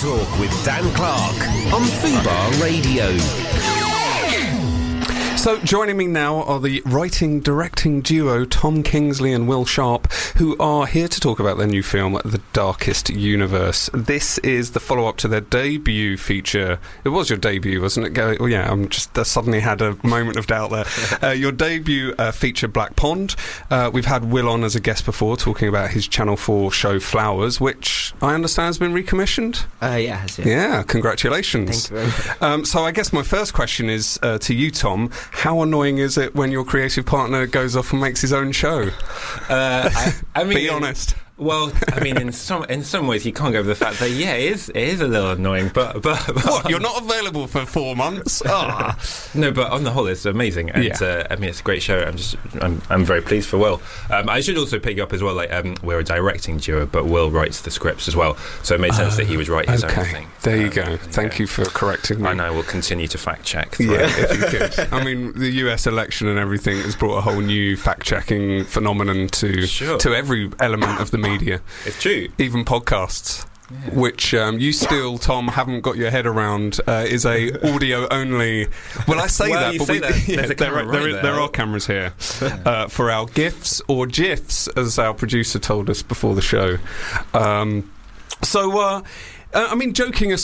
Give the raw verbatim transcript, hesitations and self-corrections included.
Talk with Dan Clark on Fubar Radio. So joining me now are the writing, directing duo Tom Kingsley and Will Sharp, who are here to talk about their new film, The Darkest Universe. This is the follow-up to their debut feature. It was your debut, wasn't it? Go- oh, yeah, I'm just uh, suddenly had a moment of doubt there. Uh, your debut uh, feature, Black Pond. Uh, we've had Will on as a guest before, talking about his Channel four show Flowers, which I understand has been recommissioned. Uh, yeah, it has, yeah. Yeah, congratulations. Thank you very much. Um, so I guess my first question is uh, to you, Tom. How annoying is it when your creative partner goes off and makes his own show? Uh, I, I mean, Be honest. Well, I mean, in some in some ways, you can't go over the fact that yeah, it is it is a little annoying, but but, but What? You're not available for four months? Ah. No, but on the whole, it's amazing, and Yeah. uh, I mean, it's a great show. I'm just I'm I'm very pleased for Will. Um, I should also pick up as well. Like um, we're a directing duo, but Will writes the scripts as well, so it made sense that he would write his okay. own thing. There you Um, go. Thank yeah. you for correcting me. And I will continue to fact check. Yeah, if you could. I mean, the U S election and everything has brought a whole new fact-checking phenomenon to Sure. to every element of the media, It's true. even podcasts. Yeah. Which um, you still, Tom, haven't got your head around uh, is a audio only. Well, I say Well, that, you but say we, that. yeah, There's a there, camera are, there, right is- there. there are cameras here uh, for our GIFs or GIFs, as our producer told us before the show. Um, so. Uh, Uh, I mean, joking aside,